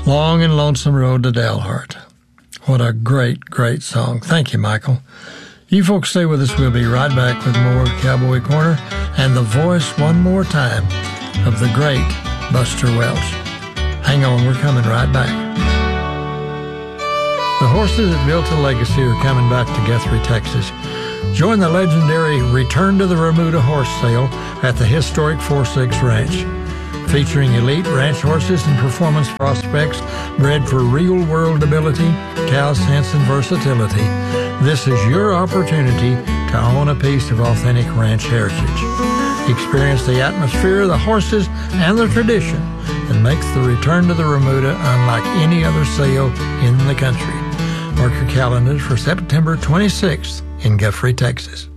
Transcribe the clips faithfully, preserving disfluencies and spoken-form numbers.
Long and Lonesome Road to Dalhart. What a great, great song. Thank you, Michael. You folks stay with us. We'll be right back with more Cowboy Corner and the voice one more time of the great Buster Welch. Hang on, we're coming right back. The horses that built a legacy are coming back to Guthrie, Texas. Join the legendary Return to the Remuda horse sale at the historic Four Six Ranch. Featuring elite ranch horses and performance prospects bred for real-world ability, cow sense, and versatility, this is your opportunity to own a piece of authentic ranch heritage. Experience the atmosphere, the horses, and the tradition that makes the Return to the Remuda unlike any other sale in the country. Mark your calendars for September twenty-sixth in Guthrie, Texas.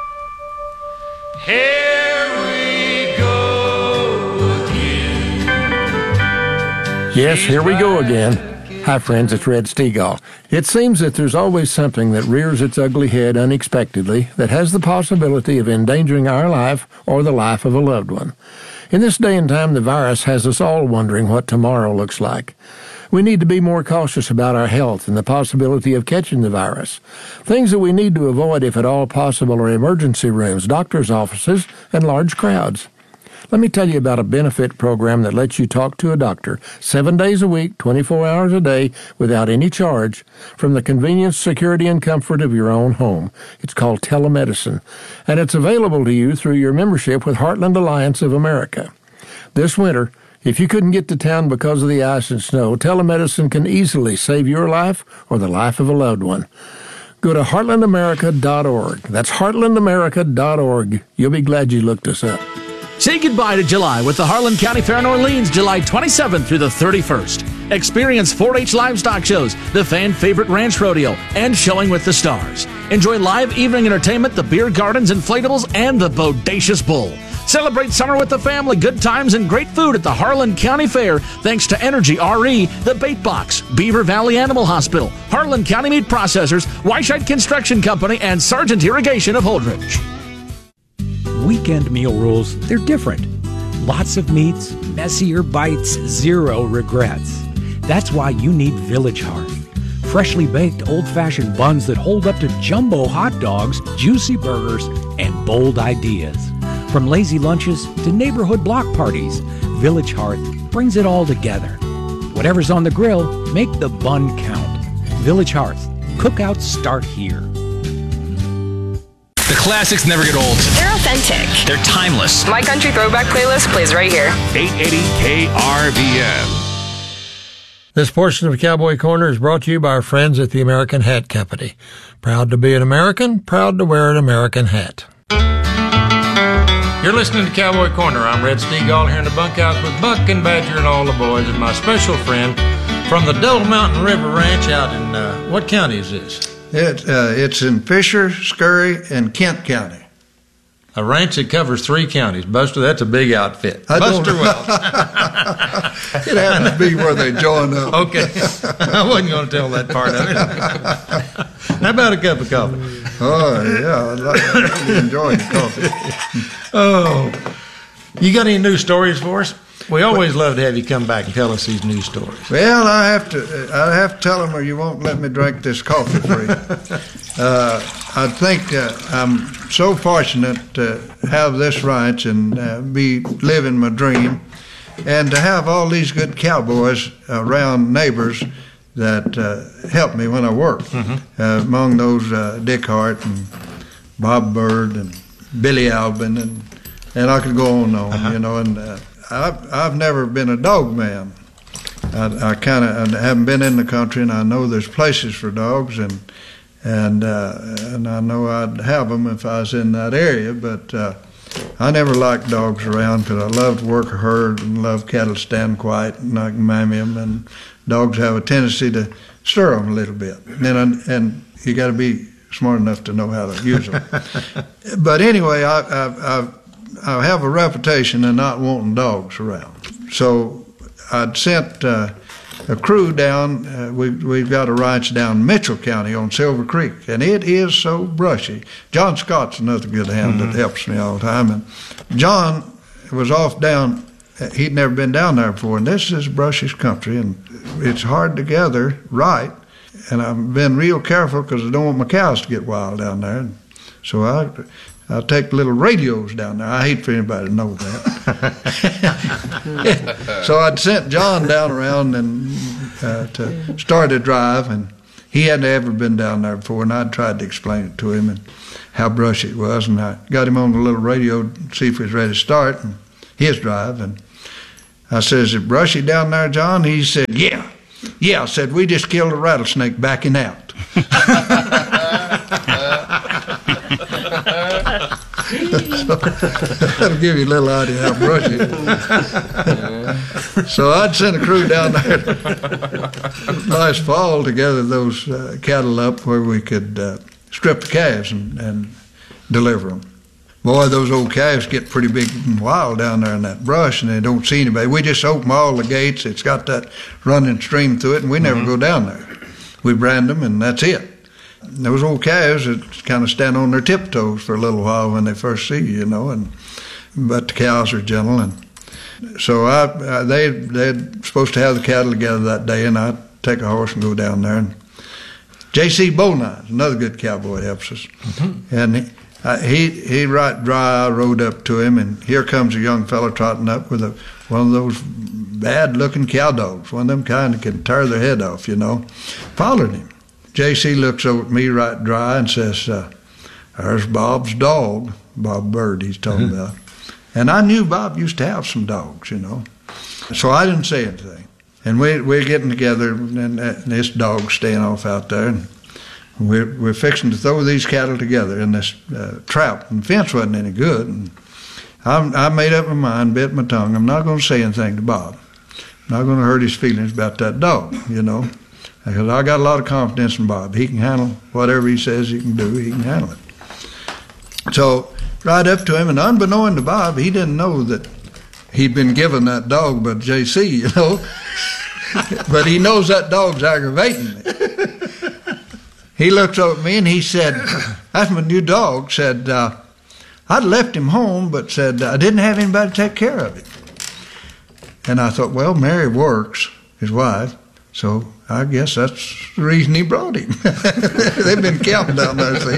Here we go again. Yes, here we go again. Hi, friends, it's Red Stegall. It seems that there's always something that rears its ugly head unexpectedly that has the possibility of endangering our life or the life of a loved one. In this day and time, the virus has us all wondering what tomorrow looks like. We need to be more cautious about our health and the possibility of catching the virus. Things that we need to avoid, if at all possible, are emergency rooms, doctor's offices, and large crowds. Let me tell you about a benefit program that lets you talk to a doctor seven days a week, twenty-four hours a day, without any charge, from the convenience, security, and comfort of your own home. It's called telemedicine, and it's available to you through your membership with Heartland Alliance of America. This winter, if you couldn't get to town because of the ice and snow, telemedicine can easily save your life or the life of a loved one. Go to heartland america dot org. That's heartland america dot org. You'll be glad you looked us up. Say goodbye to July with the Harlan County Fair in Orleans, July twenty-seventh through the thirty-first. Experience four H livestock shows, the fan-favorite ranch rodeo, and Showing with the Stars. Enjoy live evening entertainment, the beer gardens, inflatables, and the Bodacious Bull. Celebrate summer with the family, good times, and great food at the Harlan County Fair thanks to Energy R E, The Bait Box, Beaver Valley Animal Hospital, Harlan County Meat Processors, Weichheit Construction Company, and Sargent Irrigation of Holdridge. Weekend meal rules, they're different. Lots of meats, messier bites, zero regrets. That's why you need Village Hearth. Freshly baked old-fashioned buns that hold up to jumbo hot dogs, juicy burgers, and bold ideas. From lazy lunches to neighborhood block parties, Village Hearth brings it all together. Whatever's on the grill, make the bun count. Village Hearth. Cookouts start here. The classics never get old. They're authentic. They're timeless. My Country Throwback playlist plays right here. eight eighty K R V M. This portion of Cowboy Corner is brought to you by our friends at the American Hat Company. Proud to be an American, proud to wear an American hat. You're listening to Cowboy Corner. I'm Red Stegall here in the bunkhouse with Buck and Badger and all the boys and my special friend from the Double Mountain River Ranch out in, uh, what county is this? It, uh, it's in Fisher, Scurry, and Kent County. A ranch that covers three counties. Buster, that's a big outfit. I Buster don't- Welch. It happened to be where they joined up. Okay. I wasn't going to tell that part of it. How about a cup of coffee? Oh, yeah. I'd like to really enjoy the coffee. Oh. You got any new stories for us? We always love to have you come back and tell us these news stories. Well, I have to I have to tell them or you won't let me drink this coffee free. uh, I think uh, I'm so fortunate to have this ranch and uh, be living my dream, and to have all these good cowboys around, neighbors that uh, help me when I work. Mm-hmm. Uh, among those, uh, Dick Hart and Bob Bird and Billy Albin, and and I could go on and on, uh-huh. you know, and. Uh, I've, I've never been a dog man. I, I kind of haven't been in the country, and I know there's places for dogs, and and uh, and I know I'd have them if I was in that area. But uh, I never liked dogs around because I love to work a herd and love cattle stand quiet and I can mammy them. And dogs have a tendency to stir them a little bit, and and you got to be smart enough to know how to use them. But anyway, I, I, I've. I have a reputation of not wanting dogs around. So I'd sent uh, a crew down. Uh, we, we've got a ranch down in Mitchell County on Silver Creek, and it is so brushy. John Scott's another good hand mm-hmm. that helps me all the time. And John was off down he'd never been down there before, and this is brushish country, and it's hard to gather right. And I've been real careful because I don't want my cows to get wild down there. And so I, I take little radios down there. I hate for anybody to know that. So I'd sent John down around and uh, to start a drive, and he hadn't ever been down there before, and I'd tried to explain it to him and how brushy it was, and I got him on the little radio to see if he was ready to start and his drive. And I said, "Is it brushy down there, John?" He said, "Yeah." Yeah, I said, "We just killed a rattlesnake backing out." So, that'll give you a little idea how brushy it is. So I'd send a crew down there last fall to gather those uh, cattle up where we could uh, strip the calves and, and deliver them. Boy, those old calves get pretty big and wild down there in that brush, and they don't see anybody. We just open all the gates. It's got that running stream through it, and we never mm-hmm. go down there. We brand them, and that's it. Those old calves that kind of stand on their tiptoes for a little while when they first see you, you know, and but the cows are gentle. And so I, uh, they, they're supposed to have the cattle together that day, and I'd take a horse and go down there. And J C Bowline, another good cowboy, helps us. Mm-hmm. And he, Uh, he he right dry. I rode up to him, and here comes a young fellow trotting up with a one of those bad-looking cow dogs, one of them kind that can tear their head off, you know. Followed him. J C looks over at me right dry and says, uh, "There's Bob's dog," Bob Bird he's talking mm-hmm. about. And I knew Bob used to have some dogs, you know. So I didn't say anything. And we, we're getting together, and, and this dog's staying off out there, and We're, we're fixing to throw these cattle together in this uh, trap, and the fence wasn't any good. And I'm, I made up my mind, bit my tongue. I'm not going to say anything to Bob. I'm not going to hurt his feelings about that dog, you know, because I got a lot of confidence in Bob. He can handle whatever he says he can do. He can handle it. So right up to him, and unbeknown to Bob, he didn't know that he'd been given that dog by J C, you know, but he knows that dog's aggravating me. He looks over at me and he said, "That's my new dog," said, uh, "I'd left him home, but said, I didn't have anybody to take care of him." And I thought, well, Mary works, his wife, so I guess that's the reason he brought him. They've been counting down there, see.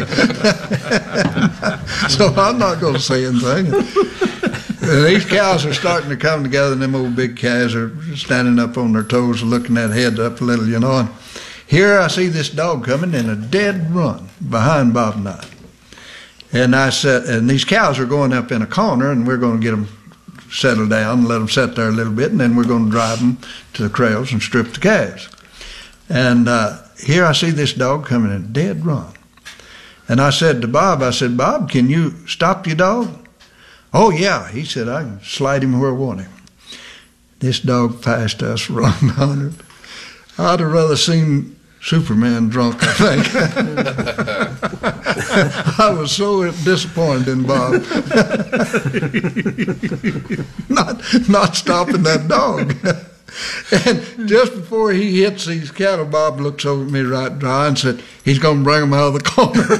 So I'm not going to say anything. And these cows are starting to come together, and them old big calves are standing up on their toes, looking that head up a little, you know, and here I see this dog coming in a dead run behind Bob and I. And I said, and these cows are going up in a corner, and we're going to get them settled down and let them sit there a little bit, and then we're going to drive them to the kraals and strip the calves. And uh, here I see this dog coming in a dead run. And I said to Bob, I said, "Bob, can you stop your dog?" "Oh, yeah." He said, "I can slide him where I want him." This dog passed us, run behind it. I'd have rather seen Superman drunk, I think. I was so disappointed in Bob. not not stopping that dog. And just before he hits these cattle, Bob looks over at me right dry and said, "He's going to bring them out of the corner."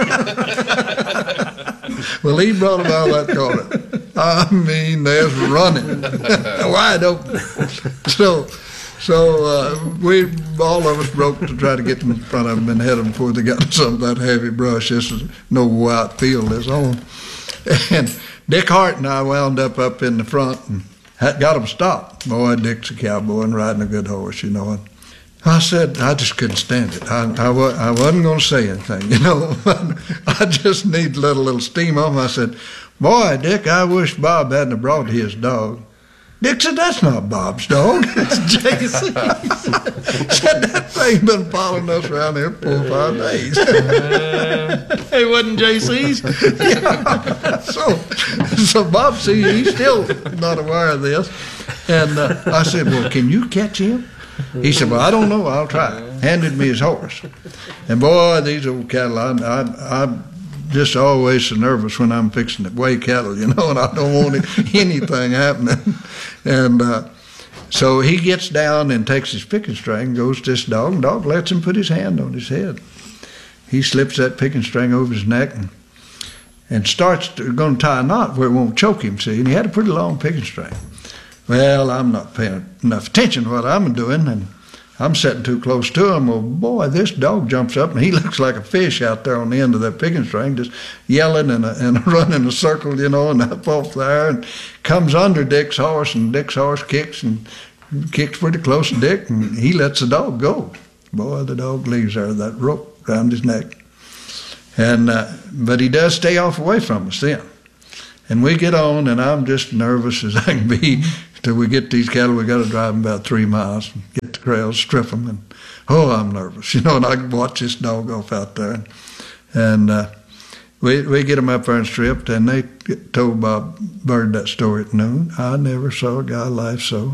Well, he brought them out of that corner. I mean, they're running wide open. So... So uh, we, all of us broke to try to get in front of them and hit them before they got some of that heavy brush. This is no white field this on. And Dick Hart and I wound up up in the front and had, got them stopped. Boy, Dick's a cowboy and riding a good horse, you know. And I said, I just couldn't stand it. I, I, I wasn't going to say anything, you know. I just need to let a little steam off. I said, "Boy, Dick, I wish Bob hadn't have brought his dog." Dick said, "That's not Bob's dog. It's J C." Said, "That thing been following us around here for four or five days." It wasn't J C's? Yeah. So, so Bob, see, he's still not aware of this. And uh, I said, "Well, can you catch him?" He said, "Well, I don't know. I'll try." Handed me his horse. And boy, these old cattle, I, I, I just always so nervous when I'm fixing to weigh cattle, you know, and I don't want anything happening. And uh, so he gets down and takes his picking string, goes to this dog, and dog lets him put his hand on his head. He slips that picking string over his neck and, and starts to, going to tie a knot where it won't choke him, see, and he had a pretty long picking string. Well, I'm not paying enough attention to what I'm doing, and I'm sitting too close to him. Well, boy, this dog jumps up, and he looks like a fish out there on the end of that picking string, just yelling and, and running a circle, you know, and up off there, and comes under Dick's horse, and Dick's horse kicks and kicks pretty close to Dick, and he lets the dog go. Boy, the dog leaves there with that rope around his neck. And uh, but he does stay off away from us then. And we get on, and I'm just nervous as I can be till we get these cattle. We got to drive them about three miles and get the corrals, strip them, and oh, I'm nervous, you know. And I can watch this dog off out there, and, and uh, we we get them up there and stripped, and they get, told Bob Bird that story at noon. I never saw a guy life so.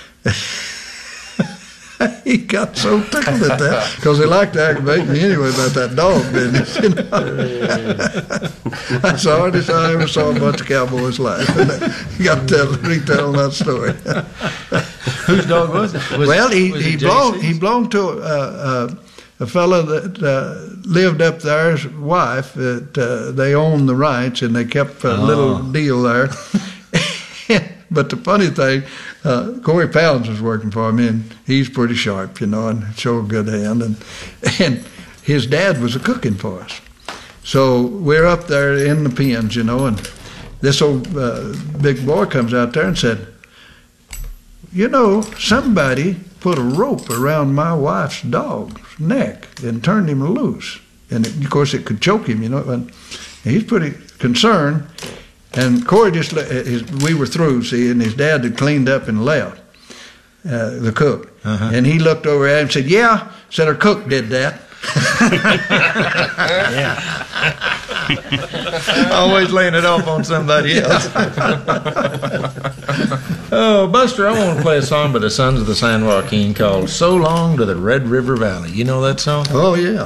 He got so tickled at that because he liked to aggravate me anyway about that dog business. You know? That's the hardest I ever saw a bunch of cowboys laugh. You got to tell, retell that story. Whose dog was it? Was, well, he was he it belonged J C's? he belonged to uh, uh, a fellow that uh, lived up there's wife. That uh, they owned the ranch and they kept a Oh. little deal there. But the funny thing, uh, Corey Pounds was working for him, and he's pretty sharp, you know, and showed a good hand. And and his dad was a cooking for us. So we're up there in the pens, you know, and this old uh, big boy comes out there and said, you know, somebody put a rope around my wife's dog's neck and turned him loose. And, it, of course, it could choke him, you know. And he's pretty concerned. And Corey just, his, we were through, see, and his dad had cleaned up and left, uh, the cook. Uh-huh. And he looked over at him and said, yeah, said her cook did that. Always laying it off on somebody else. Oh, Buster, I want to play a song by the Sons of the San Joaquin called So Long to the Red River Valley. You know that song? Oh, yeah.